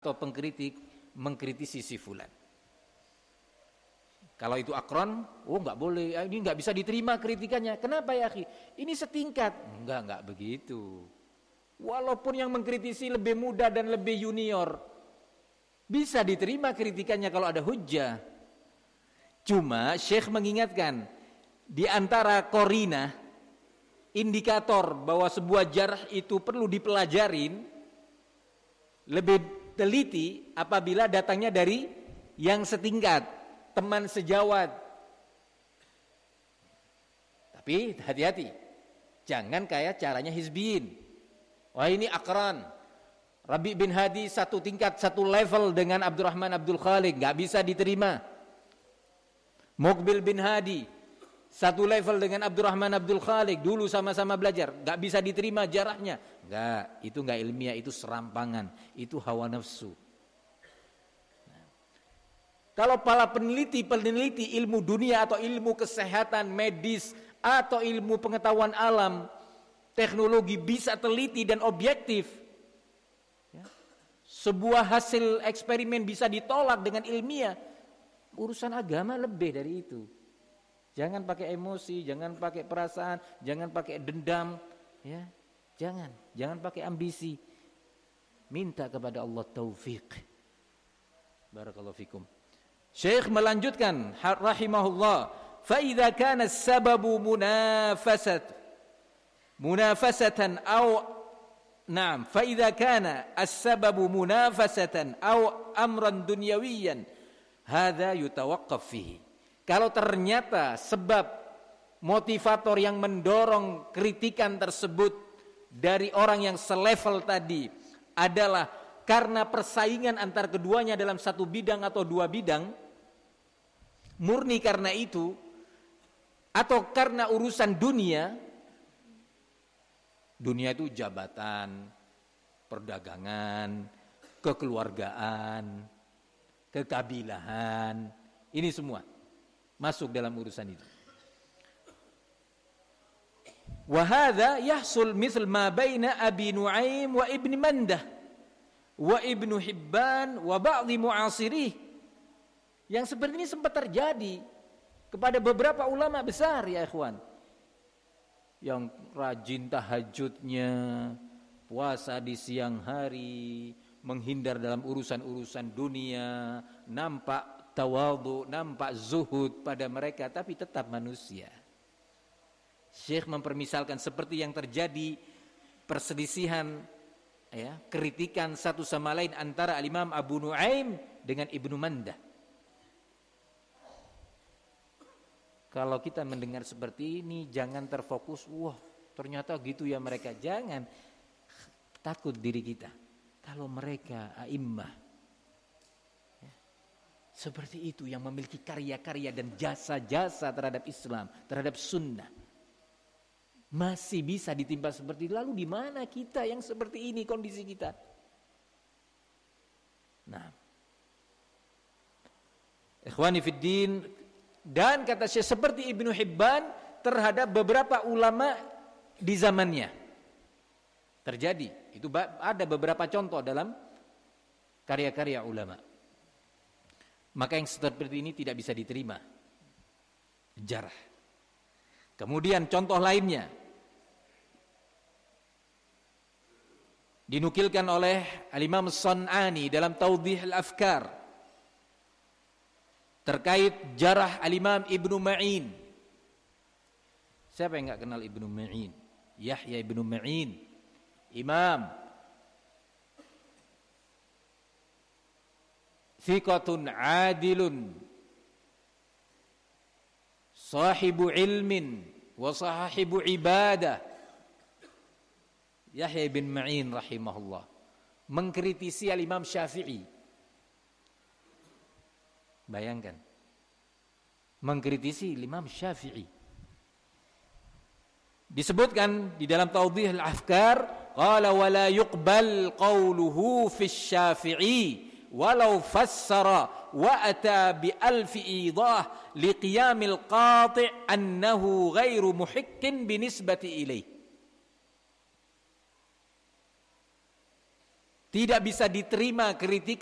atau pengkritik mengkritisi si fulan. Kalau itu akron, nggak boleh, ini nggak bisa diterima kritikannya. Kenapa ya akhi? Ini setingkat. Nggak begitu. Walaupun yang mengkritisi lebih muda dan lebih junior, bisa diterima kritikannya kalau ada hujjah. Cuma Syekh mengingatkan, di antara korina, indikator bahwa sebuah jarh itu perlu dipelajarin, lebih teliti apabila datangnya dari yang setingkat, teman sejawat. Tapi hati-hati, jangan kayak caranya hizbiyin. Wah ini akran, Rabi bin Hadi satu tingkat, satu level dengan Abdurrahman Abdul Khaliq, gak bisa diterima. Muqbil bin Hadi satu level dengan Abdurrahman Abdul Khaliq, dulu sama-sama belajar, gak bisa diterima jarahnya. Enggak, itu enggak ilmiah, itu serampangan, itu hawa nafsu. Kalau para peneliti ilmu dunia atau ilmu kesehatan medis atau ilmu pengetahuan alam, teknologi bisa teliti dan objektif, ya, sebuah hasil eksperimen bisa ditolak dengan ilmiah, urusan agama lebih dari itu. Jangan pakai emosi, jangan pakai perasaan, jangan pakai dendam, ya. Jangan pakai ambisi. Minta kepada Allah taufik. Barakallahu fikum. Syekh melanjutkan rahimahullah, fa idza kana as-sababu munafasatan aw na'am fa idza kana as-sababu munafasatan aw amran dunyawiyan hadza yutawaqqaf fihi. Kalau ternyata sebab motivator yang mendorong kritikan tersebut dari orang yang selevel tadi adalah karena persaingan antar keduanya dalam satu bidang atau dua bidang, murni karena itu, atau karena urusan dunia itu jabatan, perdagangan, kekeluargaan, kekabilahan, ini semua masuk dalam urusan itu. Wa hadza yahsul mithl ma baina Abi Nu'aim wa Ibn Mandah wa Ibnu Hibban wa ba'dhi mu'asirih. Yang seperti ini sempat terjadi kepada beberapa ulama besar ya ikhwan, yang rajin tahajudnya, puasa di siang hari, menghindar dalam urusan-urusan dunia, nampak tawadhu, nampak zuhud pada mereka, tapi tetap manusia. Syekh mempermisalkan seperti yang terjadi perselisihan, ya, kritikan satu sama lain antara Al-Imam Abu Nu'aim dengan Ibnu Mandah. Kalau kita mendengar seperti ini, jangan terfokus, wah ternyata gitu ya mereka. Jangan takut diri kita. Kalau mereka a'immah, ya, seperti itu, yang memiliki karya-karya dan jasa-jasa terhadap Islam, terhadap sunnah, masih bisa ditimpa seperti itu. Lalu di mana kita yang seperti ini kondisi kita? Nah, ikhwani fiddin, dan kata Syekh seperti Ibnu Hibban terhadap beberapa ulama di zamannya terjadi. Itu ada beberapa contoh dalam karya-karya ulama. Maka yang seperti ini tidak bisa diterima jarh. Kemudian contoh lainnya dinukilkan oleh Al-Imam As-San'ani dalam Tawdih Al-Afkar terkait jarah Al-Imam Ibnu Ma'in. Siapa yang enggak kenal Ibnu Ma'in? Yahya Ibnu Ma'in, imam thiqatun adilun sahibu ilmin wa sahibu ibadah. Yahya bin Ma'in rahimahullah mengkritisi Al-Imam Syafi'i. Bayangkan, mengkritisi Imam Syafi'i. Disebutkan di dalam Tawdih Al-Afkar, qala wa la yuqbal qawluhu fi Syafi'i walau fassara wa ata bi alfi idah liqiyamil qati' annahu ghairu muhikkin binisbati ilaih. Tidak bisa diterima kritikan